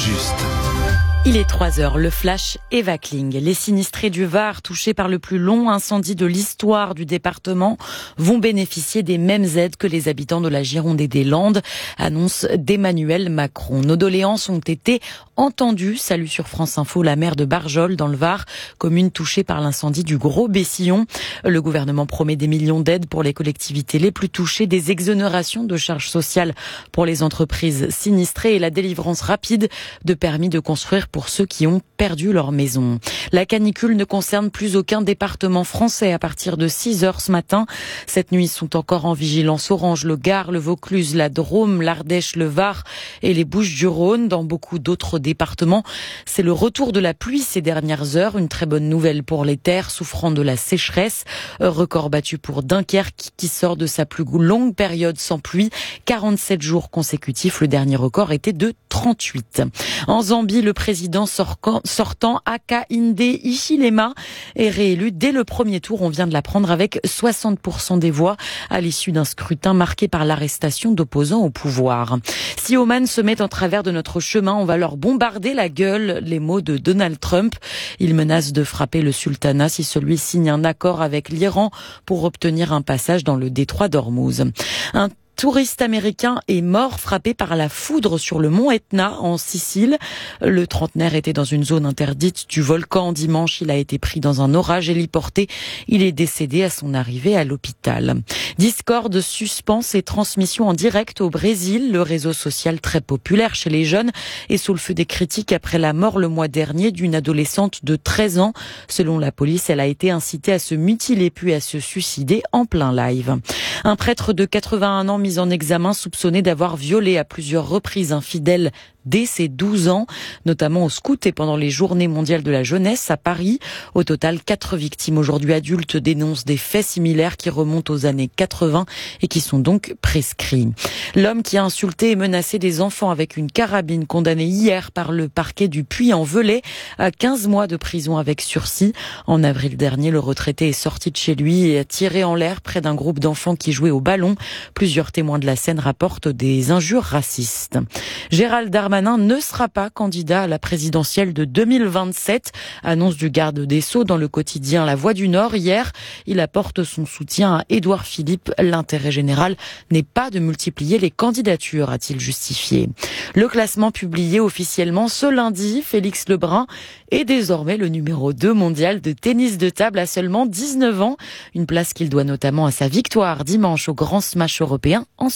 juste. Il est 3h, le flash Eva Kling. Les sinistrés du Var, touchés par le plus long incendie de l'histoire du département, vont bénéficier des mêmes aides que les habitants de la Gironde et des Landes, annonce d'Emmanuel Macron. Nos doléances ont été entendues. Salut sur France Info, la maire de Barjol, dans le Var, commune touchée par l'incendie du Gros Bessillon. Le gouvernement promet des millions d'aides pour les collectivités les plus touchées, des exonérations de charges sociales pour les entreprises sinistrées et la délivrance rapide de permis de construire pour ceux qui ont perdu leur maison. La canicule ne concerne plus aucun département français à partir de 6h ce matin. Cette nuit sont encore en vigilance orange le Gard, le Vaucluse, la Drôme, l'Ardèche, le Var et les Bouches-du-Rhône. Dans beaucoup d'autres départements, c'est le retour de la pluie ces dernières heures. Une très bonne nouvelle pour les terres souffrant de la sécheresse. Record battu pour Dunkerque qui sort de sa plus longue période sans pluie. 47 jours consécutifs. Le dernier record était de 38. En Zambie, le président sortant Hakainde Hichilema est réélu dès le premier tour. On vient de l'apprendre avec 60% des voix à l'issue d'un scrutin marqué par l'arrestation d'opposants au pouvoir. Si Oman se met en travers de notre chemin, on va leur bombarder la gueule, les mots de Donald Trump. Il menace de frapper le sultanat si celui signe un accord avec l'Iran pour obtenir un passage dans le détroit d'Ormuz. Un touriste américain est mort frappé par la foudre sur le mont Etna en Sicile. Le trentenaire était dans une zone interdite du volcan dimanche. Il a été pris dans un orage héliporté. Il est décédé à son arrivée à l'hôpital. Discord suspend ses transmissions en direct au Brésil. Le réseau social très populaire chez les jeunes est sous le feu des critiques après la mort le mois dernier d'une adolescente de 13 ans. Selon la police, elle a été incitée à se mutiler puis à se suicider en plein live. Un prêtre de 81 ans mis en examen soupçonné d'avoir violé à plusieurs reprises un fidèle dès ses 12 ans, notamment au scout et pendant les journées mondiales de la jeunesse à Paris. Au total, 4 victimes aujourd'hui adultes dénoncent des faits similaires qui remontent aux années 80 et qui sont donc prescrits. L'homme qui a insulté et menacé des enfants avec une carabine, condamné hier par le parquet du Puy-en-Velay à 15 mois de prison avec sursis. En avril dernier, le retraité est sorti de chez lui et a tiré en l'air près d'un groupe d'enfants qui jouaient au ballon. Plusieurs témoins de la scène rapportent des injures racistes. Gérald Darmanin ne sera pas candidat à la présidentielle de 2027, annonce du garde des Sceaux dans le quotidien La Voix du Nord. Hier, il apporte son soutien à Édouard Philippe. L'intérêt général n'est pas de multiplier les candidatures, a-t-il justifié. Le classement publié officiellement ce lundi, Félix Lebrun est désormais le numéro 2 mondial de tennis de table à seulement 19 ans. Une place qu'il doit notamment à sa victoire dimanche au Grand Smash européen en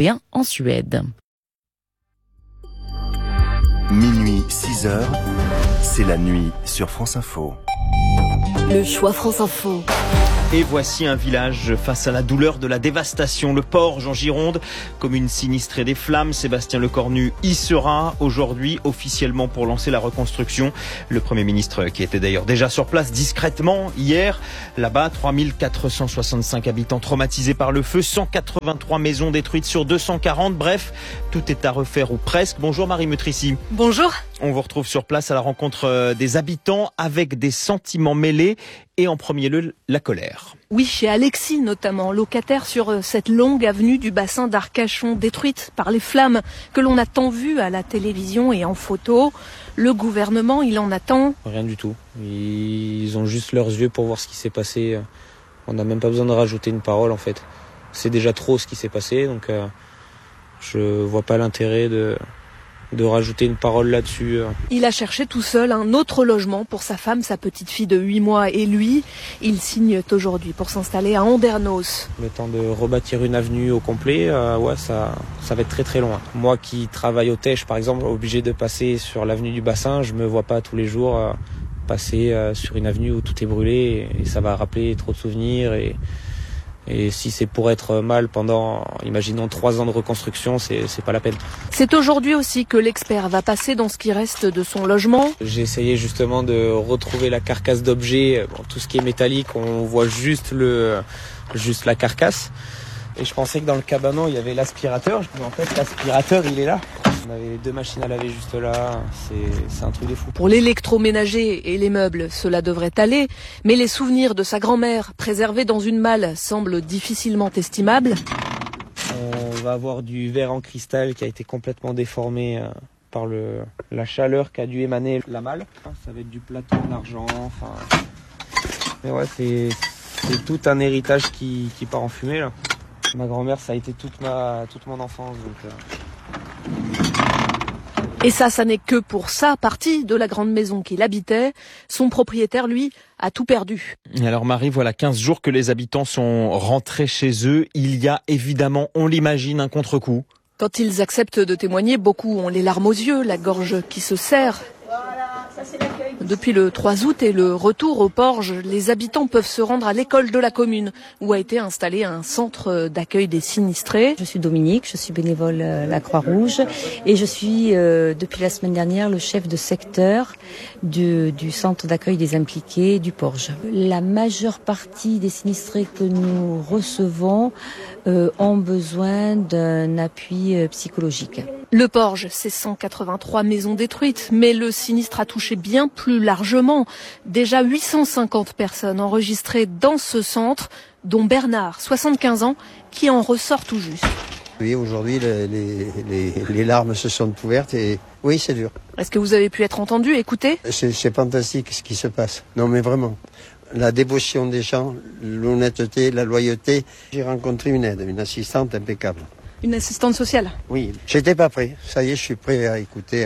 Suède. Minuit, 6h, c'est la nuit sur France Info. Le choix France Info. Et voici un village face à la douleur de la dévastation. Le Porge en Gironde, commune sinistrée des flammes. Sébastien Lecornu y sera aujourd'hui officiellement pour lancer la reconstruction. Le Premier ministre qui était d'ailleurs déjà sur place discrètement hier. Là-bas, 3465 habitants traumatisés par le feu, 183 maisons détruites sur 240. Bref, tout est à refaire ou presque. Bonjour Marie Mutrici. Bonjour. On vous retrouve sur place à la rencontre des habitants avec des sentiments mêlés et en premier lieu la colère. Oui, chez Alexis notamment, locataire sur cette longue avenue du bassin d'Arcachon, détruite par les flammes que l'on a tant vues à la télévision et en photo. Le gouvernement, il en attend rien du tout. Ils ont juste leurs yeux pour voir ce qui s'est passé. On n'a même pas besoin de rajouter une parole en fait. C'est déjà trop ce qui s'est passé, donc je vois pas l'intérêt de rajouter une parole là-dessus. Il a cherché tout seul un autre logement pour sa femme, sa petite fille de 8 mois et lui. Ils signent aujourd'hui pour s'installer à Andernos. Le temps de rebâtir une avenue au complet, ça va être très très loin. Moi qui travaille au Tèche par exemple, obligé de passer sur l'avenue du Bassin, je me vois pas tous les jours passer sur une avenue où tout est brûlé et ça va rappeler trop de souvenirs et si c'est pour être mal pendant, imaginons 3 ans de reconstruction, c'est pas la peine. C'est aujourd'hui aussi que l'expert va passer dans ce qui reste de son logement. J'ai essayé justement de retrouver la carcasse d'objets. Tout ce qui est métallique, on voit juste la carcasse. Et je pensais que dans le cabanon, il y avait l'aspirateur. Mais en fait, l'aspirateur, il est là. On avait 2 machines à laver juste là. C'est un truc de fou. Pour l'électroménager et les meubles, cela devrait aller. Mais les souvenirs de sa grand-mère, préservés dans une malle, semblent difficilement estimables. On va avoir du verre en cristal qui a été complètement déformé par la chaleur qu'a dû émaner la malle. Ça va être du plâtre en argent. Mais ouais, c'est tout un héritage qui part en fumée là. Ma grand-mère, ça a été toute mon enfance. Et ça n'est que pour sa partie de la grande maison qu'il habitait. Son propriétaire, lui, a tout perdu. Et alors Marie, voilà 15 jours que les habitants sont rentrés chez eux. Il y a évidemment, on l'imagine, un contre-coup. Quand ils acceptent de témoigner, beaucoup ont les larmes aux yeux, la gorge qui se serre. Depuis le 3 août et le retour aux Porges, les habitants peuvent se rendre à l'école de la commune, où a été installé un centre d'accueil des sinistrés. Je suis Dominique, je suis bénévole à la Croix-Rouge et je suis depuis la semaine dernière le chef de secteur du centre d'accueil des impliqués du Porge. La majeure partie des sinistrés que nous recevons ont besoin d'un appui psychologique. Le Porge, c'est 183 maisons détruites, mais le sinistre a touché bien plus largement. Déjà 850 personnes enregistrées dans ce centre, dont Bernard, 75 ans, qui en ressort tout juste. Oui, aujourd'hui, les larmes se sont ouvertes et oui, c'est dur. Est-ce que vous avez pu être entendu, écouté ? C'est fantastique ce qui se passe. Non, mais vraiment. La dévotion des gens, l'honnêteté, la loyauté. J'ai rencontré une assistante impeccable. Une assistante sociale ? Oui, j'étais pas prêt. Ça y est, je suis prêt à écouter.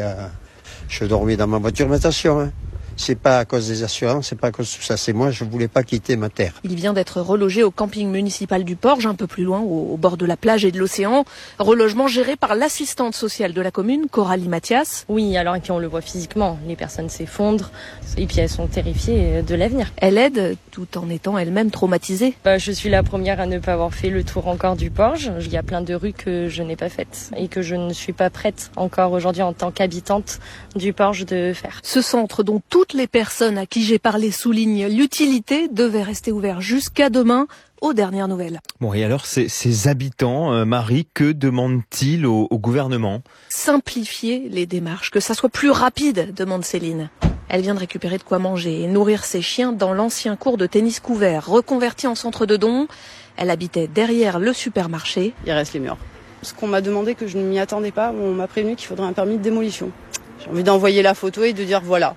Je dormais dans ma voiture, mais attention, c'est pas à cause des assurances, c'est pas à cause de tout ça. C'est moi, je voulais pas quitter ma terre. Il vient d'être relogé au camping municipal du Porge, un peu plus loin, au bord de la plage et de l'océan. Relogement géré par l'assistante sociale de la commune, Coralie Mathias. Oui, alors et puis on le voit physiquement, les personnes s'effondrent et puis elles sont terrifiées de l'avenir. Elle aide tout en étant elle-même traumatisée. Je suis la première à ne pas avoir fait le tour encore du Porge. Il y a plein de rues que je n'ai pas faites et que je ne suis pas prête encore aujourd'hui en tant qu'habitante du Porge de faire. Ce centre dont toutes les personnes à qui j'ai parlé soulignent l'utilité devait rester ouvert jusqu'à demain, aux dernières nouvelles. Bon, et alors ces habitants, Marie, que demandent-ils au gouvernement ? Simplifier les démarches, que ça soit plus rapide, demande Céline. Elle vient de récupérer de quoi manger et nourrir ses chiens dans l'ancien court de tennis couvert, reconverti en centre de dons. Elle habitait derrière le supermarché. Il reste les murs. Ce qu'on m'a demandé, que je ne m'y attendais pas, on m'a prévenu qu'il faudrait un permis de démolition. J'ai envie d'envoyer la photo et de dire voilà.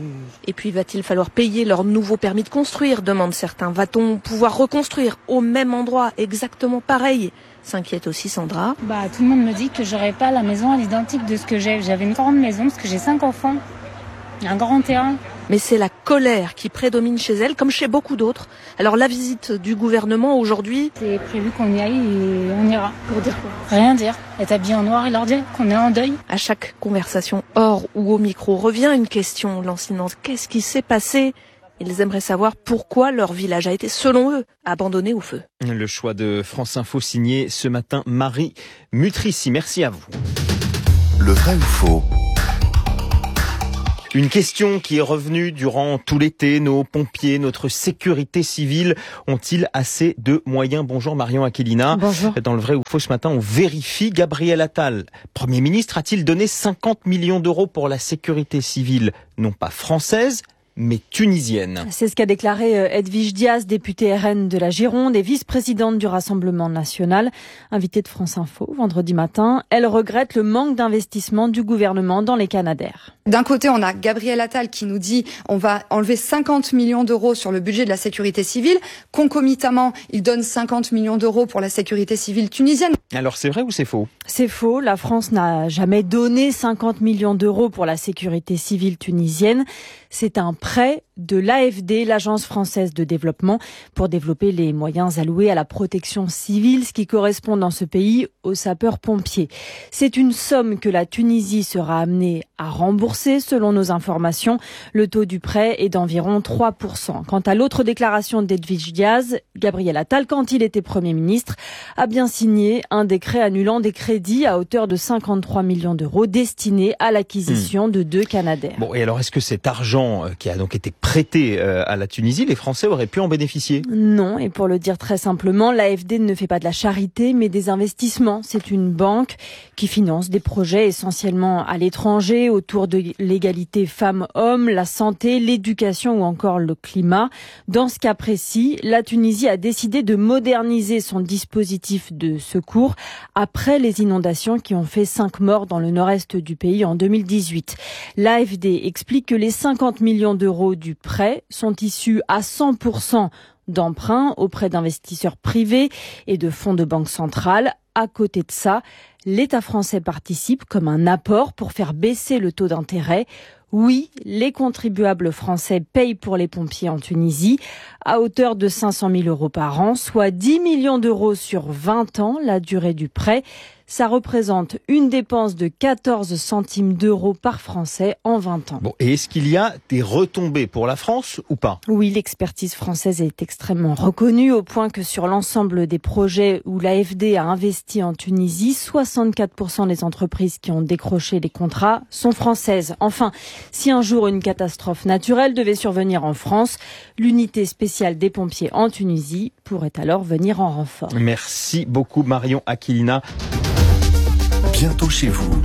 Et puis va-t-il falloir payer leur nouveau permis de construire, demandent certains. Va-t-on pouvoir reconstruire au même endroit, exactement pareil ? S'inquiète aussi Sandra. Tout le monde me dit que j'aurais pas la maison à l'identique de ce que j'ai. J'avais une grande maison parce que j'ai 5 enfants, un grand terrain. Mais c'est la colère qui prédomine chez elle, comme chez beaucoup d'autres. Alors la visite du gouvernement aujourd'hui... C'est prévu qu'on y aille et on ira. Pour dire quoi ? Rien dire. Être habillé en noir et leur dire qu'on est en deuil. À chaque conversation hors ou au micro revient une question lancinante. Qu'est-ce qui s'est passé ? Ils aimeraient savoir pourquoi leur village a été, selon eux, abandonné au feu. Le choix de France Info signé ce matin Marie Mutrici. Merci à vous. Le vrai ou faux ? Une question qui est revenue durant tout l'été. Nos pompiers, notre sécurité civile ont-ils assez de moyens ? Bonjour Marion Aquilina. Bonjour. Dans le vrai ou faux ce matin, on vérifie. Gabriel Attal, Premier ministre, a-t-il donné 50 millions d'euros pour la sécurité civile, non pas française, mais tunisienne? C'est ce qu'a déclaré Edwige Diaz, députée RN de la Gironde et vice-présidente du Rassemblement national. Invitée de France Info vendredi matin, elle regrette le manque d'investissement du gouvernement dans les Canadair. D'un côté, on a Gabriel Attal qui nous dit on va enlever 50 millions d'euros sur le budget de la sécurité civile. Concomitamment, il donne 50 millions d'euros pour la sécurité civile tunisienne. Alors c'est vrai ou c'est faux ? C'est faux. La France n'a jamais donné 50 millions d'euros pour la sécurité civile tunisienne. C'est un prêt de l'AFD, l'Agence française de développement, pour développer les moyens alloués à la protection civile, ce qui correspond dans ce pays aux sapeurs-pompiers. C'est une somme que la Tunisie sera amenée à rembourser, selon nos informations. Le taux du prêt est d'environ 3%. Quant à l'autre déclaration d'Edwige Diaz, Gabriel Attal, quand il était Premier ministre, a bien signé un décret annulant des crédits à hauteur de 53 millions d'euros destinés à l'acquisition de 2 Canadair. Bon, et alors est-ce que cet argent qui a donc été prêté à la Tunisie, les Français auraient pu en bénéficier. Non, et pour le dire très simplement, l'AFD ne fait pas de la charité, mais des investissements. C'est une banque qui finance des projets essentiellement à l'étranger, autour de l'égalité femmes-hommes, la santé, l'éducation ou encore le climat. Dans ce cas précis, la Tunisie a décidé de moderniser son dispositif de secours après les inondations qui ont fait 5 morts dans le nord-est du pays en 2018. L'AFD explique que les 50 millions d'euros du prêt sont issus à 100% d'emprunts auprès d'investisseurs privés et de fonds de banque centrale. À côté de ça, l'État français participe comme un apport pour faire baisser le taux d'intérêt. Oui, les contribuables français payent pour les pompiers en Tunisie à hauteur de 500 000 euros par an, soit 10 millions d'euros sur 20 ans, la durée du prêt. Ça représente une dépense de 14 centimes d'euros par Français en 20 ans. Bon, et est-ce qu'il y a des retombées pour la France ou pas ? Oui, l'expertise française est extrêmement reconnue au point que sur l'ensemble des projets où l'AFD a investi en Tunisie, 64% des entreprises qui ont décroché les contrats sont françaises. Enfin, si un jour une catastrophe naturelle devait survenir en France, l'unité spéciale des pompiers en Tunisie pourrait alors venir en renfort. Merci beaucoup Marion Aquilina. Bientôt chez vous.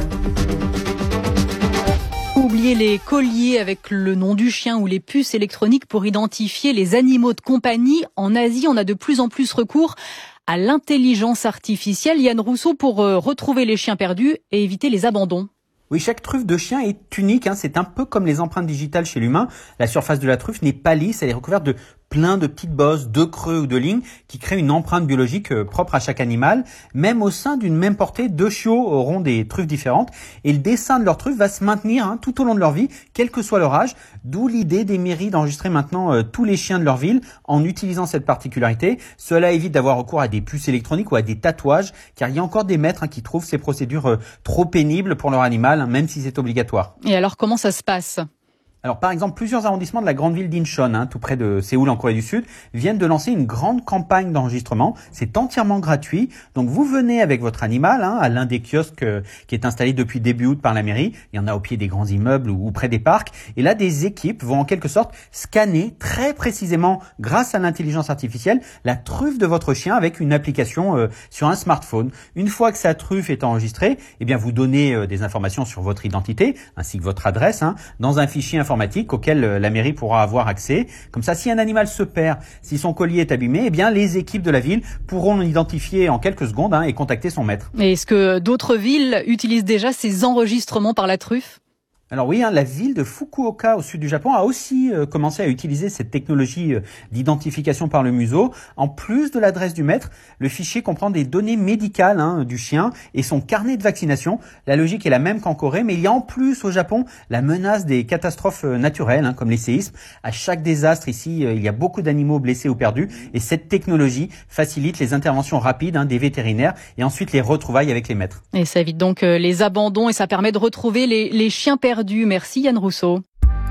Oubliez les colliers avec le nom du chien ou les puces électroniques pour identifier les animaux de compagnie. En Asie, on a de plus en plus recours à l'intelligence artificielle. Yann Rousseau, pour retrouver les chiens perdus et éviter les abandons. Oui, chaque truffe de chien est unique. C'est un peu comme les empreintes digitales chez l'humain. La surface de la truffe n'est pas lisse, elle est recouverte de plein de petites bosses, de creux ou de lignes qui créent une empreinte biologique propre à chaque animal. Même au sein d'une même portée, 2 chiots auront des truffes différentes et le dessin de leur truffe va se maintenir tout au long de leur vie, quel que soit leur âge. D'où l'idée des mairies d'enregistrer maintenant tous les chiens de leur ville en utilisant cette particularité. Cela évite d'avoir recours à des puces électroniques ou à des tatouages, car il y a encore des maîtres qui trouvent ces procédures trop pénibles pour leur animal, même si c'est obligatoire. Et alors, comment ça se passe ? Alors par exemple, plusieurs arrondissements de la grande ville d'Incheon, tout près de Séoul en Corée du Sud, viennent de lancer une grande campagne d'enregistrement. C'est entièrement gratuit. Donc vous venez avec votre animal à l'un des kiosques qui est installé depuis début août par la mairie. Il y en a au pied des grands immeubles ou près des parcs. Et là, des équipes vont en quelque sorte scanner très précisément, grâce à l'intelligence artificielle, la truffe de votre chien avec une application sur un smartphone. Une fois que sa truffe est enregistrée, vous donnez des informations sur votre identité ainsi que votre adresse dans un fichier informatique auquel la mairie pourra avoir accès. Comme ça, si un animal se perd, si son collier est abîmé, les équipes de la ville pourront l'identifier en quelques secondes et contacter son maître. Et est-ce que d'autres villes utilisent déjà ces enregistrements par la truffe ? Alors oui, la ville de Fukuoka au sud du Japon a aussi commencé à utiliser cette technologie d'identification par le museau. En plus de l'adresse du maître, le fichier comprend des données médicales du chien et son carnet de vaccination. La logique est la même qu'en Corée, mais il y a en plus au Japon la menace des catastrophes naturelles comme les séismes. À chaque désastre ici, il y a beaucoup d'animaux blessés ou perdus et cette technologie facilite les interventions rapides des vétérinaires et ensuite les retrouvailles avec les maîtres. Et ça évite donc les abandons et ça permet de retrouver les chiens perdus. Merci Yann Rousseau.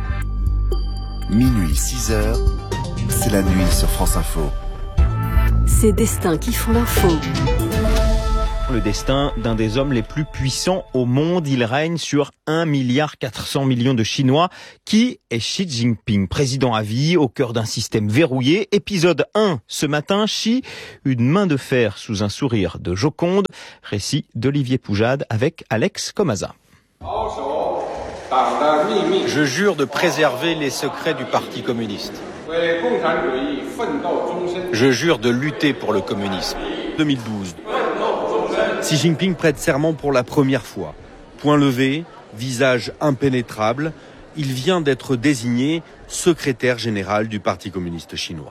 Minuit 6h, c'est la nuit sur France Info. Ces destins qui font l'info. Le destin d'un des hommes les plus puissants au monde. Il règne sur 1,4 milliard de Chinois. Qui est Xi Jinping, président à vie, au cœur d'un système verrouillé? Épisode 1, ce matin, Xi, une main de fer sous un sourire de Joconde. Récit d'Olivier Poujade avec Alex Comaza. Je jure de préserver les secrets du Parti communiste. Je jure de lutter pour le communisme. 2012. Xi Jinping prête serment pour la première fois. Point levé, visage impénétrable, il vient d'être désigné secrétaire général du Parti communiste chinois.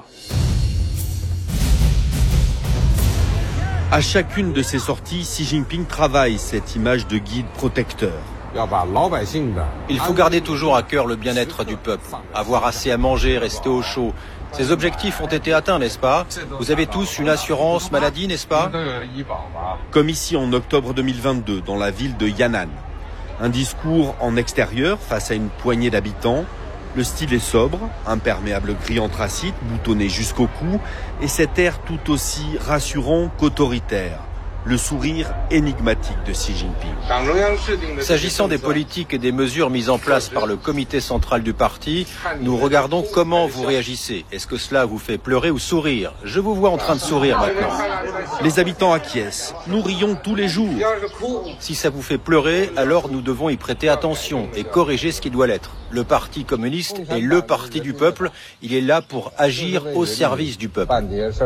À chacune de ses sorties, Xi Jinping travaille cette image de guide protecteur. Il faut garder toujours à cœur le bien-être du peuple, avoir assez à manger, rester au chaud. Ces objectifs ont été atteints, n'est-ce pas? Vous avez tous une assurance maladie, n'est-ce pas? Comme ici en octobre 2022, dans la ville de Yan'an. Un discours en extérieur face à une poignée d'habitants. Le style est sobre, imperméable gris anthracite, boutonné jusqu'au cou, et cet air tout aussi rassurant qu'autoritaire. le sourire énigmatique de Xi Jinping. S'agissant des politiques et des mesures mises en place par le comité central du parti, nous regardons comment vous réagissez. Est-ce que cela vous fait pleurer ou sourire? Je vous vois en train de sourire maintenant. Les habitants acquiescent. Nous rions tous les jours. Si ça vous fait pleurer, alors nous devons y prêter attention et corriger ce qui doit l'être. Le Parti communiste est le parti du peuple. Il est là pour agir au service du peuple.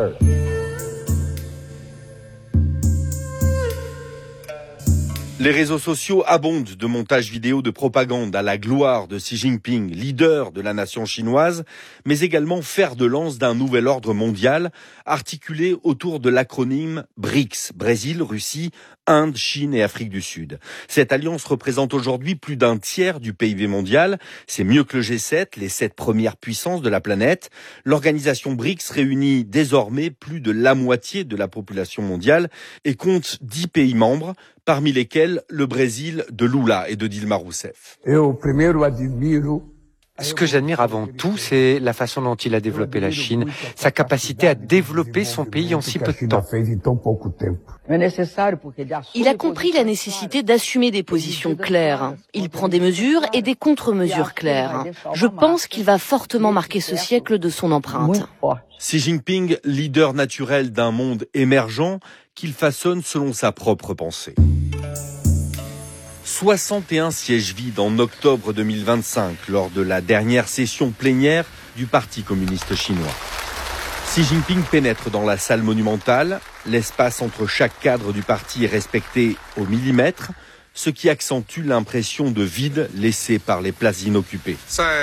Les réseaux sociaux abondent de montages vidéo de propagande à la gloire de Xi Jinping, leader de la nation chinoise, mais également fer de lance d'un nouvel ordre mondial articulé autour de l'acronyme BRICS, Brésil, Russie, Inde, Chine et Afrique du Sud. Cette alliance représente aujourd'hui plus d'un tiers du PIB mondial. C'est mieux que le G7, les 7 premières puissances de la planète. L'organisation BRICS réunit désormais plus de la moitié de la population mondiale et compte 10 pays membres, parmi lesquels le Brésil de Lula et de Dilma Rousseff. Ce que j'admire avant tout, c'est la façon dont il a développé la Chine, sa capacité à développer son pays en si peu de temps. Il a compris la nécessité d'assumer des positions claires. Il prend des mesures et des contre-mesures claires. Je pense qu'il va fortement marquer ce siècle de son empreinte. Xi Jinping, leader naturel d'un monde émergent qu'il façonne selon sa propre pensée. 61 sièges vides en octobre 2025 lors de la dernière session plénière du Parti communiste chinois. Xi Jinping pénètre dans la salle monumentale. L'espace entre chaque cadre du parti est respecté au millimètre, ce qui accentue l'impression de vide laissée par les places inoccupées.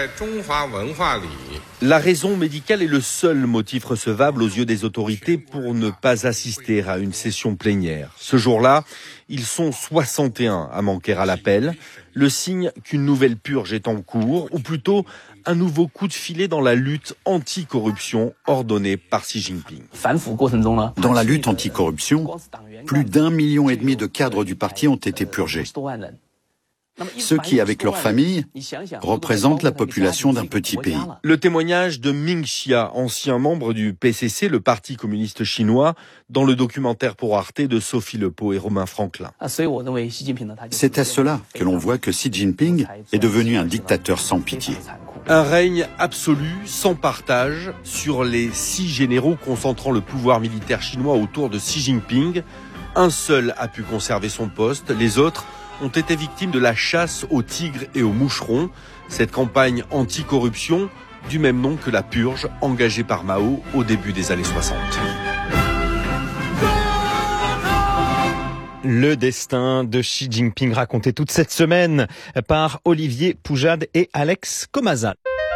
La raison médicale est le seul motif recevable aux yeux des autorités pour ne pas assister à une session plénière. Ce jour-là, ils sont 61 à manquer à l'appel, le signe qu'une nouvelle purge est en cours, ou plutôt un nouveau coup de filet dans la lutte anti-corruption ordonnée par Xi Jinping. Dans la lutte anti-corruption, plus d'1,5 million de cadres du parti ont été purgés. Ceux qui, avec leurs familles, représentent la population d'un petit pays. Le témoignage de Ming Xia, ancien membre du PCC, le Parti communiste chinois, dans le documentaire pour Arte de Sophie Lepeau et Romain Franklin. C'est à cela que l'on voit que Xi Jinping est devenu un dictateur sans pitié. Un règne absolu, sans partage, sur les 6 généraux concentrant le pouvoir militaire chinois autour de Xi Jinping. Un seul a pu conserver son poste, les autres ont été victimes de la chasse aux tigres et aux moucherons. Cette campagne anti-corruption, du même nom que la purge engagée par Mao au début des années 60. Le destin de Xi Jinping raconté toute cette semaine par Olivier Poujade et Alex Comaza.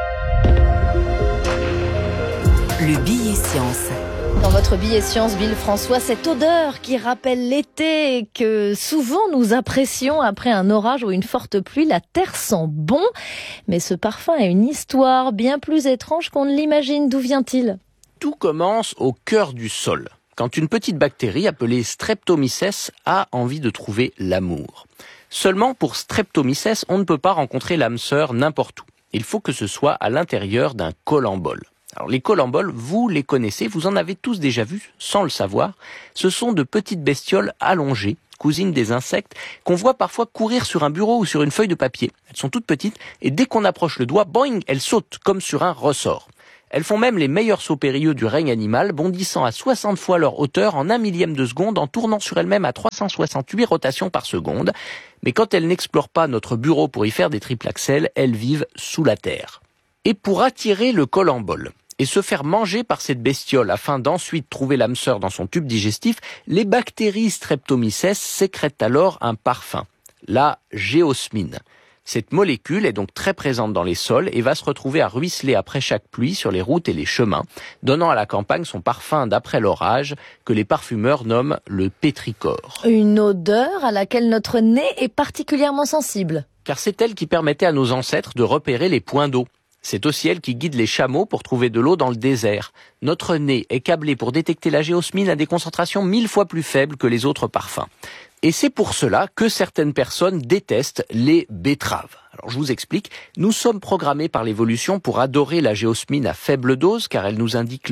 Le billet science. Dans votre billet science, Bill François, cette odeur qui rappelle l'été et que souvent nous apprécions après un orage ou une forte pluie, la terre sent bon. Mais ce parfum a une histoire bien plus étrange qu'on ne l'imagine. D'où vient-il ? Tout commence au cœur du sol, quand une petite bactérie appelée Streptomyces a envie de trouver l'amour. Seulement pour Streptomyces, on ne peut pas rencontrer l'âme sœur n'importe où. Il faut que ce soit à l'intérieur d'un colembole. Alors les colemboles, vous les connaissez, vous en avez tous déjà vus, sans le savoir. Ce sont de petites bestioles allongées, cousines des insectes, qu'on voit parfois courir sur un bureau ou sur une feuille de papier. Elles sont toutes petites et dès qu'on approche le doigt, boing, elles sautent comme sur un ressort. Elles font même les meilleurs sauts périlleux du règne animal, bondissant à 60 fois leur hauteur en 1/1000 de seconde, en tournant sur elles-mêmes à 368 rotations par seconde. Mais quand elles n'explorent pas notre bureau pour y faire des triples axels, elles vivent sous la terre. Et pour attirer le colembole et se faire manger par cette bestiole afin d'ensuite trouver l'âme sœur dans son tube digestif, les bactéries Streptomyces sécrètent alors un parfum, la géosmine. Cette molécule est donc très présente dans les sols et va se retrouver à ruisseler après chaque pluie sur les routes et les chemins, donnant à la campagne son parfum d'après l'orage que les parfumeurs nomment le pétrichor. Une odeur à laquelle notre nez est particulièrement sensible. Car c'est elle qui permettait à nos ancêtres de repérer les points d'eau. C'est aussi elle qui guide les chameaux pour trouver de l'eau dans le désert. Notre nez est câblé pour détecter la géosmine à des concentrations 1000 fois plus faibles que les autres parfums. Et c'est pour cela que certaines personnes détestent les betteraves. Alors je vous explique, nous sommes programmés par l'évolution pour adorer la géosmine à faible dose car elle nous indique l'eau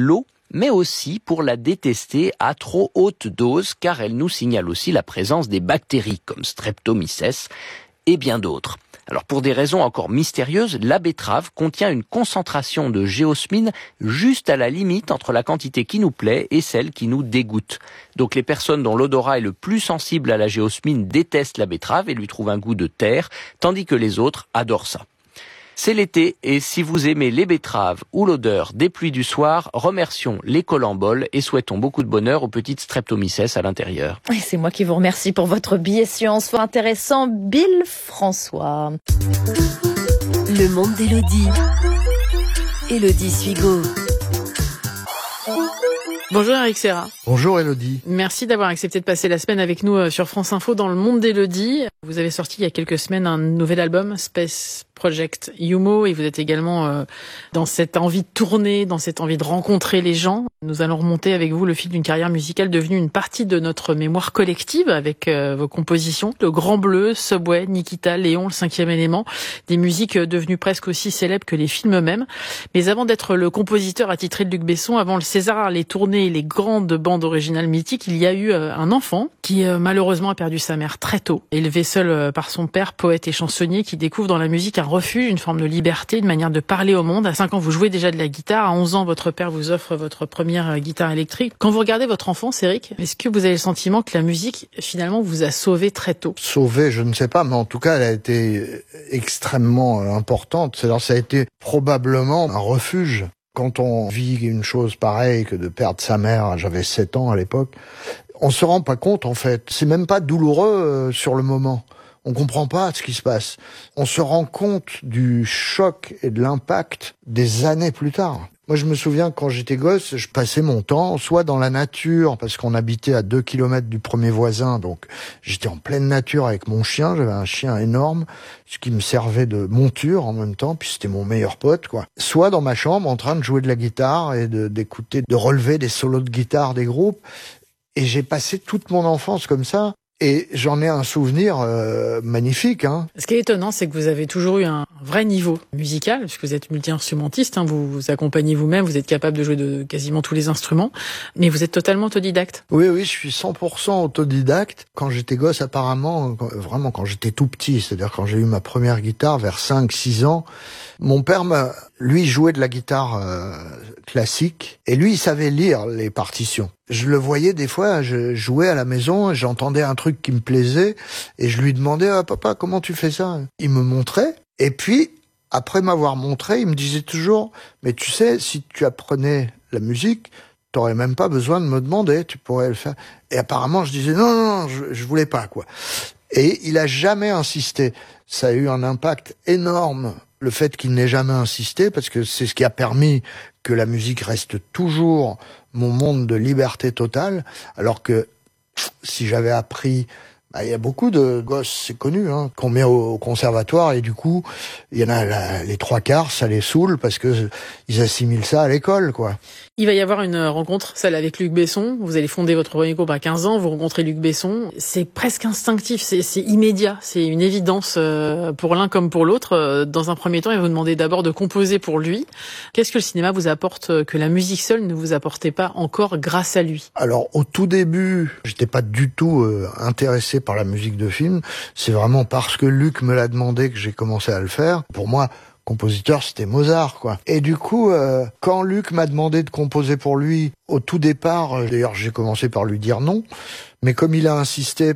mais aussi pour la détester à trop haute dose, car elle nous signale aussi la présence des bactéries comme Streptomyces et bien d'autres. Alors pour des raisons encore mystérieuses, la betterave contient une concentration de géosmine juste à la limite entre la quantité qui nous plaît et celle qui nous dégoûte. Donc les personnes dont l'odorat est le plus sensible à la géosmine détestent la betterave et lui trouvent un goût de terre, tandis que les autres adorent ça. C'est l'été et si vous aimez les betteraves ou l'odeur des pluies du soir, remercions les colamboles et souhaitons beaucoup de bonheur aux petites Streptomyces à l'intérieur. Et c'est moi qui vous remercie pour votre billet science fort intéressant, Bill François. Le monde d'Élodie. Élodie Suigo. Bonjour Eric Serra. Bonjour Élodie. Merci d'avoir accepté de passer la semaine avec nous sur France Info dans le monde d'Élodie. Vous avez sorti il y a quelques semaines un nouvel album, Space Project Humo, et vous êtes également dans cette envie de tourner, dans cette envie de rencontrer les gens. Nous allons remonter avec vous le fil d'une carrière musicale devenue une partie de notre mémoire collective avec vos compositions. Le Grand Bleu, Subway, Nikita, Léon, Le Cinquième Élément, des musiques devenues presque aussi célèbres que les films eux-mêmes. Mais avant d'être le compositeur attitré de Luc Besson, avant le César, les tournées et les grandes bandes originales mythiques, il y a eu un enfant qui malheureusement a perdu sa mère très tôt, élevé seul par son père, poète et chansonnier, qui découvre dans la musique un refuge, une forme de liberté, une manière de parler au monde. À 5 ans, vous jouez déjà de la guitare. À 11 ans, votre père vous offre votre première guitare électrique. Quand vous regardez votre enfance, Eric, est-ce que vous avez le sentiment que la musique, finalement, vous a sauvé très tôt? Sauvé, je ne sais pas, mais en tout cas, elle a été extrêmement importante. C'est-à-dire, ça a été probablement un refuge. Quand on vit une chose pareille que de perdre sa mère, j'avais 7 ans à l'époque, on se rend pas compte, en fait. C'est même pas douloureux sur le moment. On comprend pas ce qui se passe. On se rend compte du choc et de l'impact des années plus tard. Moi, je me souviens, quand j'étais gosse, je passais mon temps soit dans la nature, parce qu'on habitait à 2 kilomètres du premier voisin, donc j'étais en pleine nature avec mon chien, j'avais un chien énorme, ce qui me servait de monture en même temps, puis c'était mon meilleur pote, quoi. Soit dans ma chambre, en train de jouer de la guitare et d'écouter, de relever des solos de guitare des groupes. Et j'ai passé toute mon enfance comme ça. Et j'en ai un souvenir magnifique. Ce qui est étonnant, c'est que vous avez toujours eu un vrai niveau musical, puisque vous êtes multi-instrumentiste, vous vous accompagnez vous-même, vous êtes capable de jouer de quasiment tous les instruments, mais vous êtes totalement autodidacte. Oui, je suis 100% autodidacte. Quand j'étais gosse, apparemment, vraiment quand j'étais tout petit, c'est-à-dire quand j'ai eu ma première guitare vers 5-6 ans, mon père lui jouait de la guitare classique, et lui il savait lire les partitions. Je le voyais des fois, je jouais à la maison, j'entendais un truc qui me plaisait, et je lui demandais « Ah papa, comment tu fais ça ?» Il me montrait, et puis, après m'avoir montré, il me disait toujours « Mais tu sais, si tu apprenais la musique, t'aurais même pas besoin de me demander, tu pourrais le faire. » Et apparemment, je disais « Non, je voulais pas, quoi. » Et il a jamais insisté. Ça a eu un impact énorme, le fait qu'il n'ait jamais insisté, parce que c'est ce qui a permis que la musique reste toujours mon monde de liberté totale, alors que si j'avais appris... il y a beaucoup de gosses, c'est connu, qu'on met au conservatoire, et du coup, il y en a les 3/4, ça les saoule, parce que ils assimilent ça à l'école, quoi. Il va y avoir une rencontre, celle avec Luc Besson. Vous allez fonder votre premier groupe à 15 ans, vous rencontrez Luc Besson. C'est presque instinctif, c'est immédiat, c'est une évidence pour l'un comme pour l'autre. Dans un premier temps, il va vous demander d'abord de composer pour lui. Qu'est-ce que le cinéma vous apporte que la musique seule ne vous apportait pas encore grâce à lui? Alors, au tout début, j'étais pas du tout intéressé par la musique de film. C'est vraiment parce que Luc me l'a demandé que j'ai commencé à le faire. Pour moi, compositeur, c'était Mozart, quoi. Et du coup, quand Luc m'a demandé de composer pour lui, au tout départ, d'ailleurs, j'ai commencé par lui dire non, mais comme il a insisté,